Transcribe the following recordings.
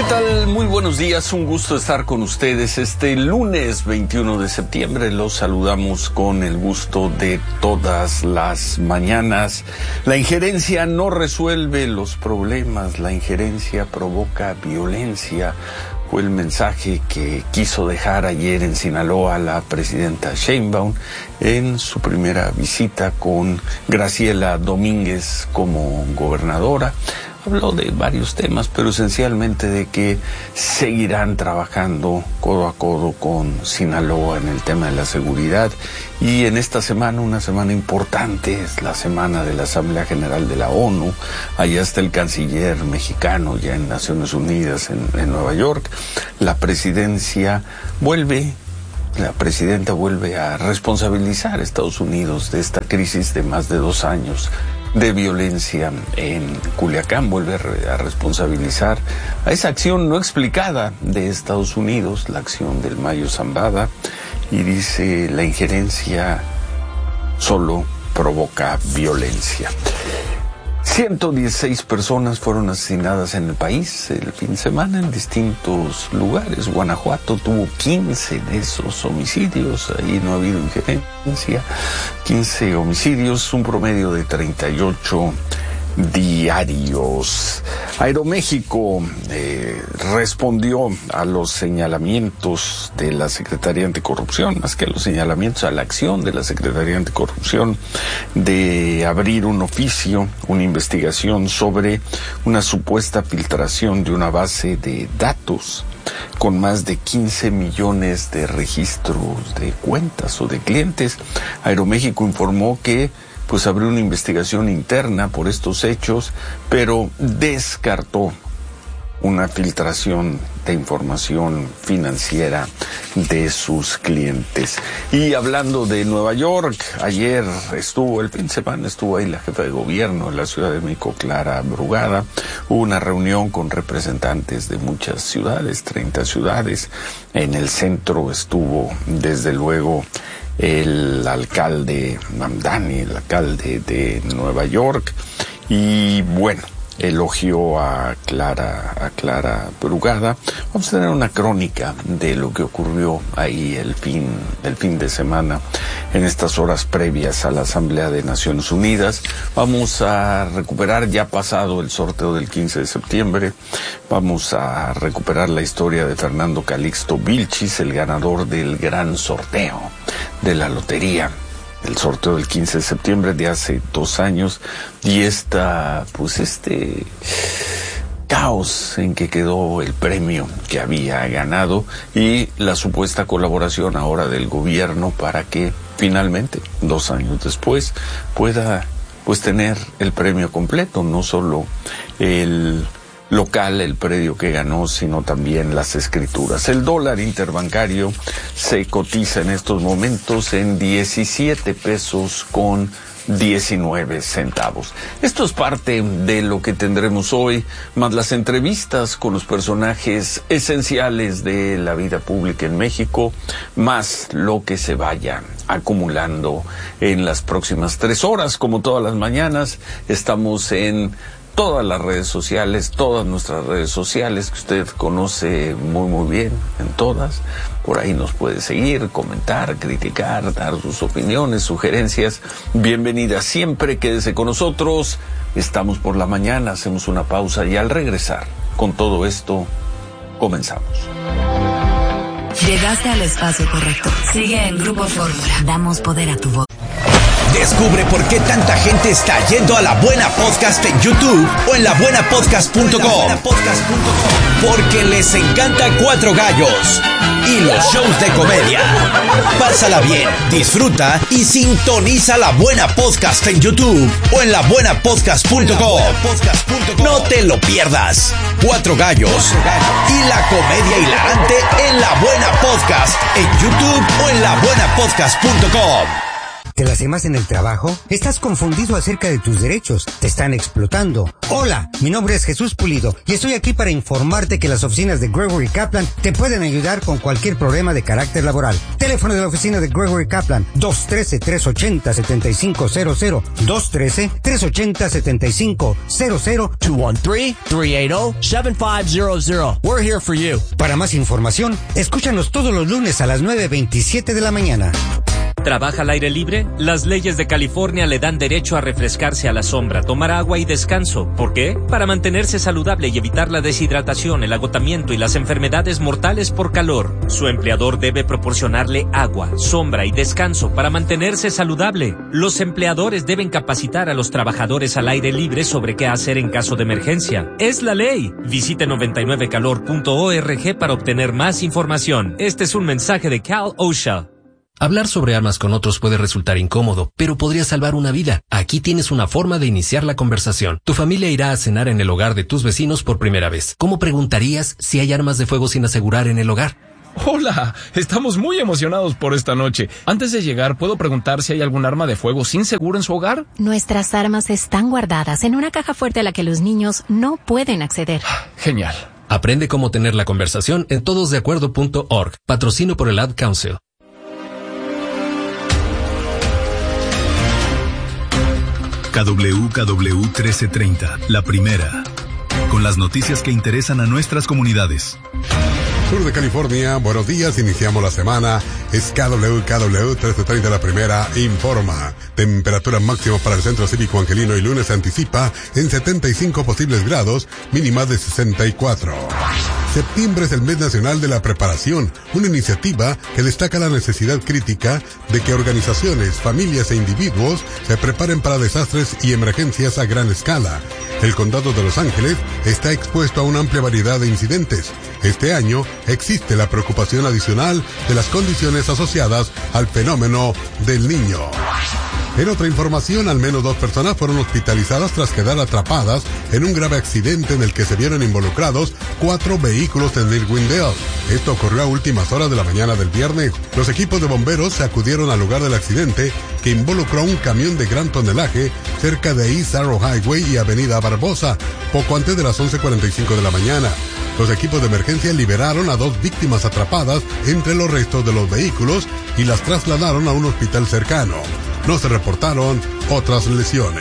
tal? Muy buenos días, un gusto estar con ustedes este lunes 21 de septiembre. Los saludamos con el gusto de todas las mañanas. La injerencia no resuelve los problemas, la injerencia provoca violencia. Fue el mensaje que quiso dejar ayer en Sinaloa la presidenta Sheinbaum en su primera visita con Graciela Domínguez como gobernadora. Habló de varios temas, pero esencialmente de que seguirán trabajando codo a codo con Sinaloa en el tema de la seguridad. Y en esta semana, una semana importante, es la semana de la Asamblea General de la ONU. Allá está el canciller mexicano, ya en Naciones Unidas, en Nueva York. La presidenta vuelve a responsabilizar a Estados Unidos de esta crisis de más de 2 años de violencia en Culiacán. Vuelve a responsabilizar a esa acción no explicada de Estados Unidos, la acción del Mayo Zambada, y dice: la injerencia solo provoca violencia. 116 personas fueron asesinadas en el país el fin de semana en distintos lugares. Guanajuato tuvo 15 de esos homicidios, ahí no ha habido injerencia. 15 homicidios, un promedio de 38 diarios. Aeroméxico respondió a los señalamientos de la Secretaría Anticorrupción, más que a los señalamientos, a la acción de la Secretaría Anticorrupción de abrir un oficio, una investigación sobre una supuesta filtración de una base de datos con más de 15 millones de registros de cuentas o de clientes. Aeroméxico informó que abrió una investigación interna por estos hechos, pero descartó una filtración de información financiera de sus clientes. Y hablando de Nueva York, el fin de semana estuvo ahí la jefa de gobierno de la Ciudad de México, Clara Brugada. Hubo una reunión con representantes de muchas ciudades, 30 ciudades. En el centro estuvo, desde luego, el alcalde Mamdani, el alcalde de Nueva York, y elogió a Clara Brugada. Vamos a tener una crónica de lo que ocurrió ahí el fin de semana, en estas horas previas a la Asamblea de Naciones Unidas. Vamos a recuperar, ya pasado el sorteo del 15 de septiembre, vamos a recuperar la historia de Fernando Calixto Vilchis, el ganador del gran sorteo de la lotería, el sorteo del 15 de septiembre de hace 2 años, y este caos en que quedó el premio que había ganado y la supuesta colaboración ahora del gobierno para que finalmente, 2 años después, pueda tener el premio completo, no solo el local, el predio que ganó, sino también las escrituras. El dólar interbancario se cotiza en estos momentos en 17 pesos con 19 centavos. Esto es parte de lo que tendremos hoy, más las entrevistas con los personajes esenciales de la vida pública en México, más lo que se vaya acumulando en las próximas 3 horas. Como todas las mañanas, estamos en todas las redes sociales, todas nuestras redes sociales que usted conoce muy bien, en todas. Por ahí nos puede seguir, comentar, criticar, dar sus opiniones, sugerencias. Bienvenida siempre, quédese con nosotros. Estamos por la mañana, hacemos una pausa y al regresar con todo esto, comenzamos. Llegaste al espacio correcto. Sigue en Grupo Fórmula. Damos poder a tu voz. Descubre por qué tanta gente está yendo a La Buena Podcast en YouTube o en labuenapodcast.com. Porque les encanta Cuatro Gallos y los shows de comedia. Pásala bien, disfruta y sintoniza La Buena Podcast en YouTube o en labuenapodcast.com. No te lo pierdas. Cuatro Gallos y la comedia hilarante en La Buena Podcast en YouTube o en labuenapodcast.com. ¿Te las más en el trabajo? ¿Estás confundido acerca de tus derechos? ¿Te están explotando? Hola, mi nombre es Jesús Pulido y estoy aquí para informarte que las oficinas de Gregory Kaplan te pueden ayudar con cualquier problema de carácter laboral. Teléfono de la oficina de Gregory Kaplan, 213-380-7500, 213-380-7500, 213-380-7500. We're here for you. Para más información, escúchanos todos los lunes a las 9:27 de la mañana. ¿Trabaja al aire libre? Las leyes de California le dan derecho a refrescarse a la sombra, tomar agua y descanso. ¿Por qué? Para mantenerse saludable y evitar la deshidratación, el agotamiento y las enfermedades mortales por calor. Su empleador debe proporcionarle agua, sombra y descanso para mantenerse saludable. Los empleadores deben capacitar a los trabajadores al aire libre sobre qué hacer en caso de emergencia. ¡Es la ley! Visite 99calor.org para obtener más información. Este es un mensaje de Cal OSHA. Hablar sobre armas con otros puede resultar incómodo, pero podría salvar una vida. Aquí tienes una forma de iniciar la conversación. Tu familia irá a cenar en el hogar de tus vecinos por primera vez. ¿Cómo preguntarías si hay armas de fuego sin asegurar en el hogar? Hola, estamos muy emocionados por esta noche. Antes de llegar, ¿puedo preguntar si hay algún arma de fuego sin seguro en su hogar? Nuestras armas están guardadas en una caja fuerte a la que los niños no pueden acceder. Genial. Aprende cómo tener la conversación en todosdeacuerdo.org. Patrocinio por el Ad Council. KWKW 1330, la primera, con las noticias que interesan a nuestras comunidades. Sur de California, buenos días, iniciamos la semana. Es KWKW 1330, la primera, informa. Temperatura máxima para el Centro Cívico Angelino y lunes se anticipa en 75 posibles grados, mínima de 64. Septiembre es el mes nacional de la preparación, una iniciativa que destaca la necesidad crítica de que organizaciones, familias e individuos se preparen para desastres y emergencias a gran escala. El condado de Los Ángeles está expuesto a una amplia variedad de incidentes. Este año existe la preocupación adicional de las condiciones asociadas al fenómeno del Niño. En otra información, al menos 2 personas fueron hospitalizadas tras quedar atrapadas en un grave accidente en el que se vieron involucrados 4 vehículos en Irwindale. Esto ocurrió a últimas horas de la mañana del viernes. Los equipos de bomberos se acudieron al lugar del accidente, que involucró a un camión de gran tonelaje cerca de East Arrow Highway y Avenida Barbosa, poco antes de las 11:45 de la mañana. Los equipos de emergencia liberaron a 2 víctimas atrapadas entre los restos de los vehículos y las trasladaron a un hospital cercano. No se reportaron otras lesiones.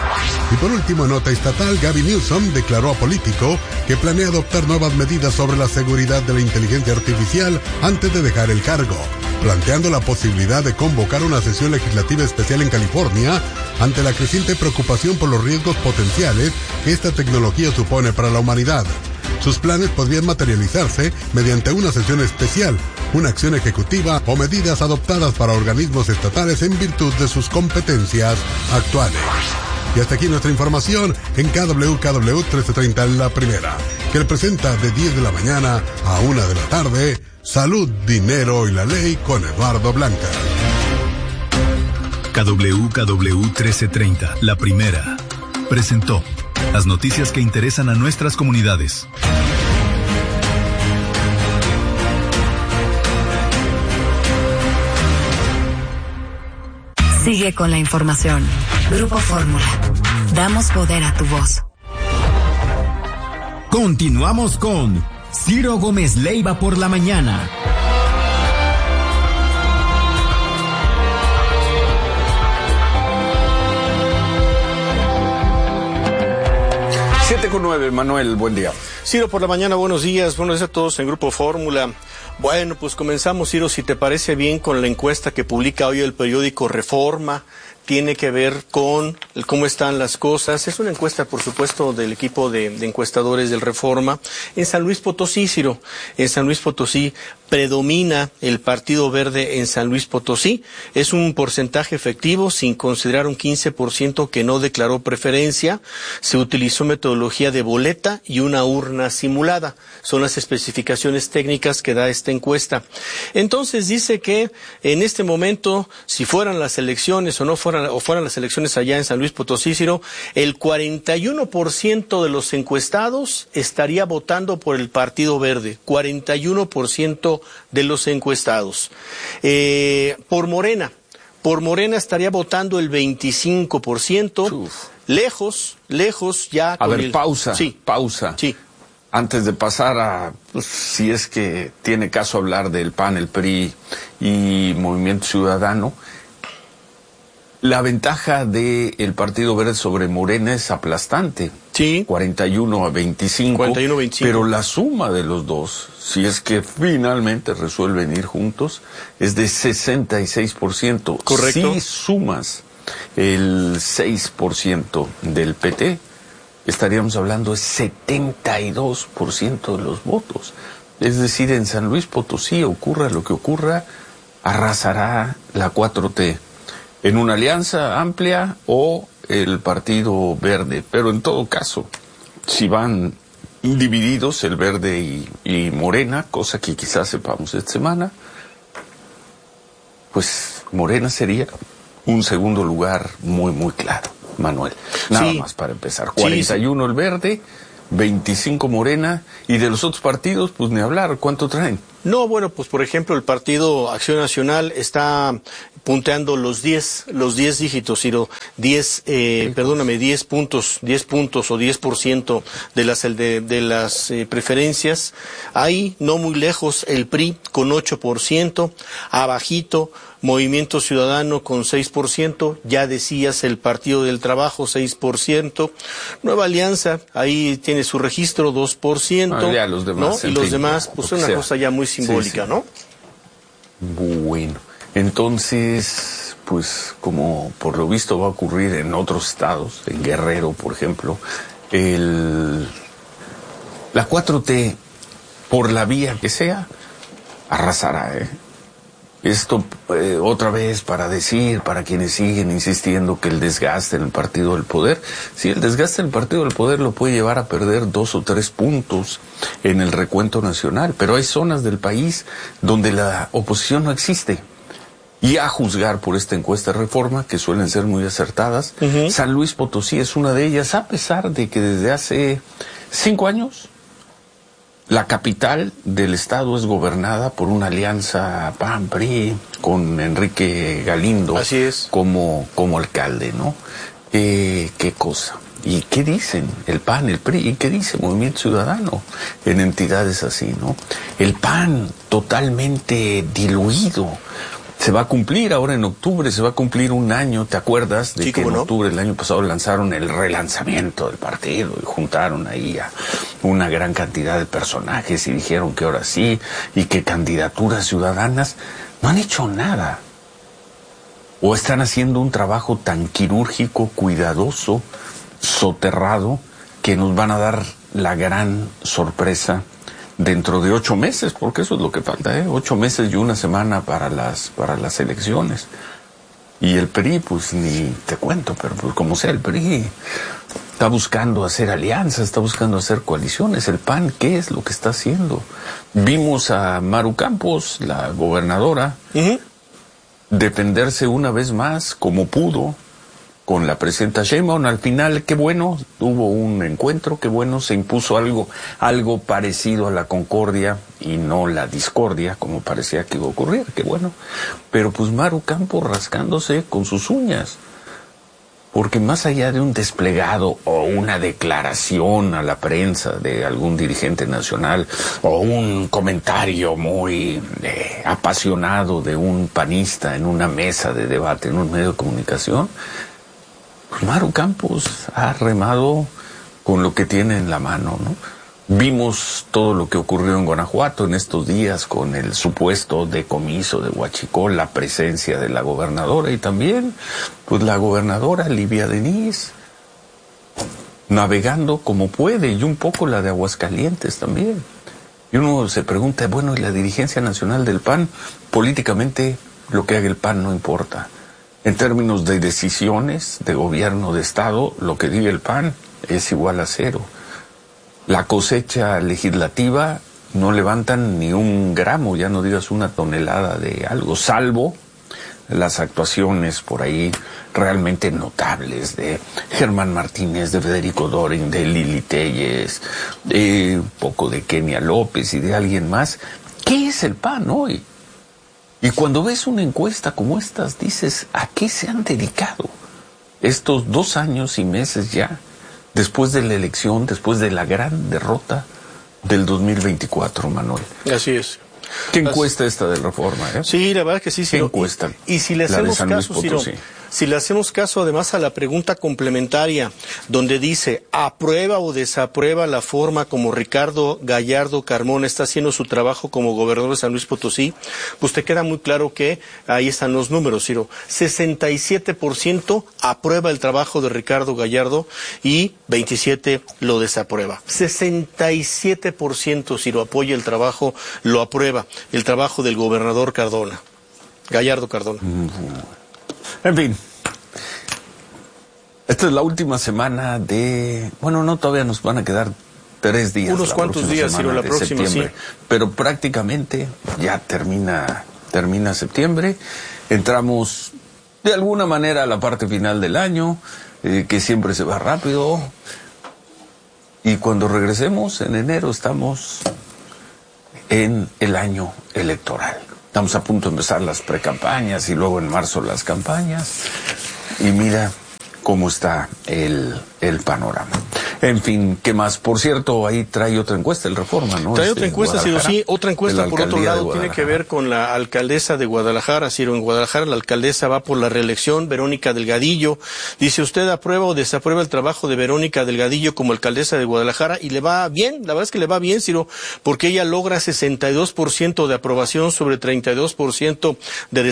Y por último, en nota estatal, Gavin Newsom declaró a Político que planea adoptar nuevas medidas sobre la seguridad de la inteligencia artificial antes de dejar el cargo, planteando la posibilidad de convocar una sesión legislativa especial en California ante la creciente preocupación por los riesgos potenciales que esta tecnología supone para la humanidad. Sus planes podrían materializarse mediante una sesión especial, una acción ejecutiva o medidas adoptadas para organismos estatales en virtud de sus competencias actuales. Y hasta aquí nuestra información en KWKW 1330, la primera, que le presenta de 10 de la mañana a 1 de la tarde, Salud, Dinero y la Ley con Eduardo Blanca. KWKW 1330, la primera, presentó las noticias que interesan a nuestras comunidades. Sigue con la información. Grupo Fórmula. Damos poder a tu voz. Continuamos con Ciro Gómez Leiva por la mañana. Con 9, Manuel, buen día. Ciro, por la mañana, buenos días a todos en Grupo Fórmula. Bueno, pues comenzamos, Ciro, si te parece bien, con la encuesta que publica hoy el periódico Reforma. Tiene que ver con cómo están las cosas. Es una encuesta, por supuesto, del equipo de encuestadores del Reforma. En San Luis Potosí, Ciro, en San Luis Potosí predomina el Partido Verde en San Luis Potosí. Es un porcentaje efectivo, sin considerar un 15% que no declaró preferencia. Se utilizó metodología de boleta y una urna simulada. Son las especificaciones técnicas que da esta encuesta. Entonces dice que en este momento, si fueran las elecciones o no fueran las elecciones allá en San Luis Potosí, Ciro, el 41% de los encuestados estaría votando por el Partido Verde. 41% de los encuestados. Por Morena Por Morena estaría votando el 25%. Uf. Lejos ya. A ver, pausa. Sí. Pausa. Sí. Antes de pasar a, pues, si es que tiene caso hablar del PAN, el PRI y Movimiento Ciudadano, la ventaja del Partido Verde sobre Morena es aplastante. Sí. 41-25. 41-25. Pero la suma de los dos, si es que finalmente resuelven ir juntos, es de 66%. Correcto. Si sumas el 6% del PT, estaríamos hablando de 72% de los votos. Es decir, en San Luis Potosí, ocurra lo que ocurra, arrasará la 4T en una alianza amplia o el Partido Verde. Pero en todo caso, si van divididos el Verde y Morena, cosa que quizás sepamos esta semana, pues Morena sería un segundo lugar muy, muy claro, Manuel. Nada más para empezar. 41 el Verde, 25 Morena, y de los otros partidos, pues ni hablar. ¿Cuánto traen? No, bueno, pues por ejemplo, el Partido Acción Nacional está punteando los 10 dígitos, Ciro, 10 puntos o 10% de las preferencias. Ahí, no muy lejos, el PRI con 8%, abajito, Movimiento Ciudadano con 6%, ya decías el Partido del Trabajo 6%, Nueva Alianza, ahí tiene su registro 2%, ya los demás, ¿no? Y los demás, pues una cosa ya muy simbólica, sí. ¿No? Bueno, entonces, pues como por lo visto va a ocurrir en otros estados, en Guerrero, por ejemplo, la 4T, por la vía que sea, arrasará, Esto otra vez para quienes siguen insistiendo que el desgaste en el partido del poder, sí, el desgaste en el partido del poder lo puede llevar a perder 2 o 3 puntos en el recuento nacional, pero hay zonas del país donde la oposición no existe. Y a juzgar por esta encuesta de Reforma, que suelen ser muy acertadas, San Luis Potosí es una de ellas, a pesar de que desde hace 5 años la capital del estado es gobernada por una alianza PAN-PRI con Enrique Galindo. Así es. Como alcalde, ¿no? ¿Qué cosa? ¿Y qué dicen el PAN, el PRI? ¿Y qué dice Movimiento Ciudadano en entidades así, no? El PAN totalmente diluido. Se va a cumplir ahora en octubre, se va a cumplir un año, ¿te acuerdas? De que en octubre del año pasado lanzaron el relanzamiento del partido y juntaron ahí a una gran cantidad de personajes y dijeron que ahora sí, y que candidaturas ciudadanas. No han hecho nada. O están haciendo un trabajo tan quirúrgico, cuidadoso, soterrado, que nos van a dar la gran sorpresa dentro de 8 meses, porque eso es lo que falta, 8 meses y una semana para las elecciones. Y el PRI, pues ni te cuento, pero pues como sea, el PRI está buscando hacer alianzas, está buscando hacer coaliciones. El PAN, ¿qué es lo que está haciendo? Vimos a Maru Campos, la gobernadora, defenderse una vez más como pudo con la presidenta Sheinbaum. Al final, qué bueno, hubo un encuentro, qué bueno, se impuso algo parecido a la concordia y no la discordia, como parecía que iba a ocurrir, qué bueno. Pero pues Maru Campos rascándose con sus uñas, porque más allá de un desplegado o una declaración a la prensa de algún dirigente nacional o un comentario muy apasionado de un panista en una mesa de debate, en un medio de comunicación, Maru Campos ha remado con lo que tiene en la mano, ¿no? Vimos todo lo que ocurrió en Guanajuato en estos días con el supuesto decomiso de Huachicol, la presencia de la gobernadora y también, pues la gobernadora Livia Denis, navegando como puede, y un poco la de Aguascalientes también. Y uno se pregunta, bueno, ¿y la dirigencia nacional del PAN? Políticamente lo que haga el PAN no importa. En términos de decisiones de gobierno de Estado, lo que diga el PAN es igual a 0. La cosecha legislativa no levantan ni un gramo, ya no digas una tonelada de algo, salvo las actuaciones por ahí realmente notables de Germán Martínez, de Federico Doring, de Lili Telles, un poco de Kenia López y de alguien más. ¿Qué es el PAN hoy? Y cuando ves una encuesta como estas, dices, ¿a qué se han dedicado estos 2 años y meses ya, después de la elección, después de la gran derrota del 2024, Manuel? Así es. ¿Qué encuesta esta de Reforma? Sí, la verdad que sí, Ciro. ¿Qué encuesta? Y si le hacemos caso, Ciro, si le hacemos caso además a la pregunta complementaria, donde dice, ¿aprueba o desaprueba la forma como Ricardo Gallardo Carmona está haciendo su trabajo como gobernador de San Luis Potosí? Pues te queda muy claro que ahí están los números, Ciro. 67% aprueba el trabajo de Ricardo Gallardo y 27% lo desaprueba. 67%, Ciro, apoya el trabajo, lo aprueba, el trabajo del gobernador Gallardo Cardona. En fin, esta es la última semana de... Bueno, no, todavía nos van a quedar 3 días. Unos cuantos días, Ciro, la próxima, sí. Pero prácticamente ya termina septiembre. Entramos de alguna manera a la parte final del año, que siempre se va rápido. Y cuando regresemos en enero estamos en el año electoral. Estamos a punto de empezar las precampañas y luego en marzo las campañas. Y mira cómo está el panorama. En fin, ¿qué más? Por cierto, ahí trae otra encuesta, el Reforma, ¿no? Trae otra encuesta, Ciro, sí. Otra encuesta, por otro lado, tiene que ver con la alcaldesa de Guadalajara. Ciro, en Guadalajara la alcaldesa va por la reelección, Verónica Delgadillo. Dice, ¿usted aprueba o desaprueba el trabajo de Verónica Delgadillo como alcaldesa de Guadalajara? Y le va bien, la verdad es que le va bien, Ciro, porque ella logra 62% de aprobación sobre 32% de